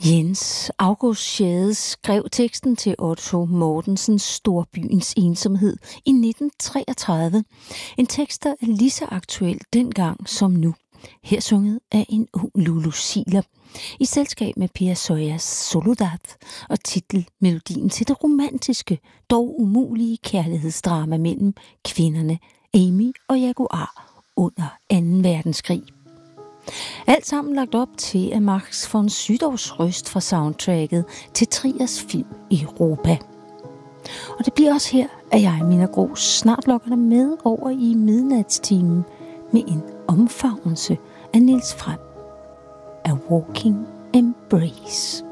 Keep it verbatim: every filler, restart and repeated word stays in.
Jens August Schade skrev teksten til Otto Mortensens Storbyens ensomhed i nitten treogtredive. En tekst, der er lige så aktuel dengang som nu. Her sunget af en ung Lulu Ziegler i selskab med Pia Soyas Soledad og titelmelodien til det romantiske, dog umulige kærlighedsdrama mellem kvinderne Amy og Jaguar under anden verdenskrig. Alt sammen lagt op til af Max von Sydows røst fra soundtracket til Triers film Europa. Og det bliver også her, at jeg, Mina Gros, snart lokker dig med over i midnatstimen med en omfavnelse af Niels Frem. A Walking Embrace.